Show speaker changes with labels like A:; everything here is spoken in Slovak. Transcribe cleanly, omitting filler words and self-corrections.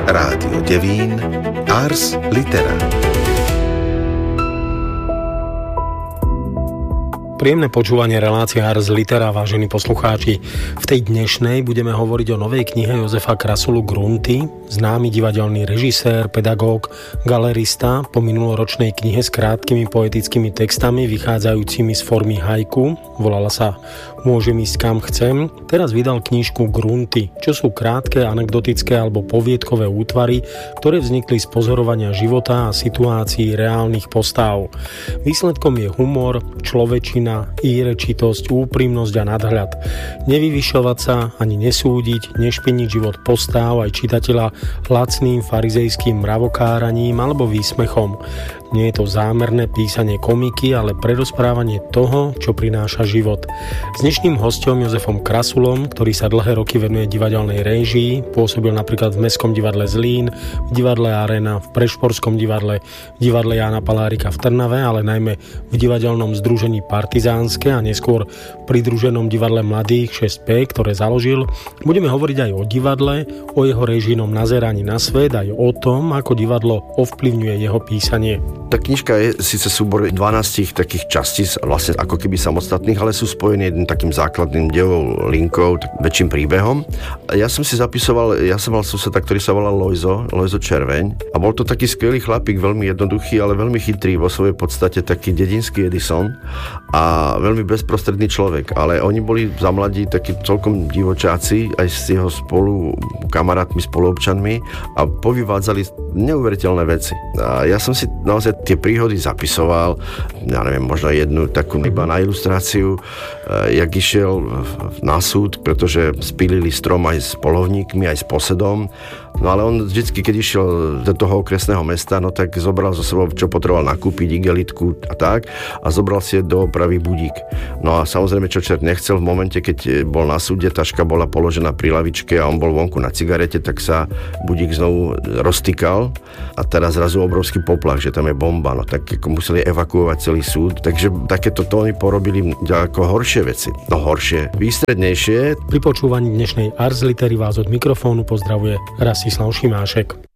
A: Rádio Devín, Ars Litera.
B: Príjemné počúvanie relácie Ars Litera, vážení poslucháči. V tej dnešnej budeme hovoriť o novej knihe Jozefa Krasulu Grunty, známy divadelný režisér, pedagóg, galerista, po minuloročnej knihe s krátkými poetickými textami vychádzajúcimi z formy haiku. Volala sa Môžem ísť kam chcem. Teraz vydal knižku Grunty, čo sú krátke, anekdotické alebo poviedkové útvary, ktoré vznikli z pozorovania života a situácií reálnych postav. Výsledkom je humor, človečina, írečitosť, úprimnosť a nadhľad. Nevyvyšovať sa, ani nesúdiť, nešpiniť život postáv aj čitateľa lacným farizejským mravokáraním alebo výsmechom. Nie je to zámerné písanie komiky, ale prerozprávanie toho, čo prináša život. S dnešným hosťom Jozefom Krasulom, ktorý sa dlhé roky venuje divadelnej réžii, pôsobil napríklad v Mestskom divadle Zlín, v divadle Arena, v Prešporskom divadle, v divadle Jána Palárika v Trnave, ale najmä v divadelnom združení Partizánske a neskôr pridruženom divadle Mladých 6P, ktoré založil. Budeme hovoriť aj o divadle, o jeho režijnom nazeraní na svet, aj o tom, ako divadlo ovplyvňuje jeho písanie.
C: Tá knižka je síce súbor 12 takých častíc, vlastne ako keby samostatných, ale sú spojené jedným takým základným dejovou linkou, väčším príbehom. Ja som si zapisoval, ja som mal suseda, ktorý sa volal Lojzo Červeň a bol to taký skvelý chlapík, veľmi jednoduchý, ale veľmi chytrý, vo svojej podstate taký dedinský Edison a veľmi bezprostredný človek, ale oni boli za mladí takí celkom divočáci aj s jeho spolu kamarátmi, spoluobčanmi a povyvádzali neuveriteľné veci. A ja som si naozaj tie príhody zapisoval, ja neviem, možno jednu takú iba na ilustráciu, jak išiel na súd, pretože spílili strom aj s polovníkmi, aj s posedom. No ale on vždycky, keď išiel do toho okresného mesta, no tak zobral zo sebou, čo potreboval nakúpiť, igelitku a tak, a zobral si do opravy budík. No a samozrejme, čo čert nechcel, v momente, keď bol na súde, taška bola položená pri lavičke a on bol vonku na cigarete, tak sa budík znovu roztykal a teraz zrazu obrovský poplach, že tam je bomba, no tak ako museli evakuovať celý súd, takže takéto tóny porobili ďaleko horšie veci. No horšie, výstrednejšie.
B: Pri počúvaní dnešnej Ars Litery vás od mikrofónu pozdravuje Rastislav Šimášek.